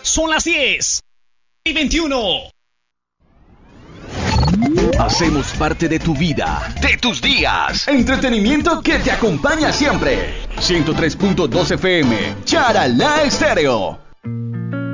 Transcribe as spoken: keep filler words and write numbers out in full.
Son las diez y veintiuno. Hacemos parte de tu vida, de tus días. Entretenimiento que te acompaña siempre. ciento tres punto dos F M, Charalá Estéreo.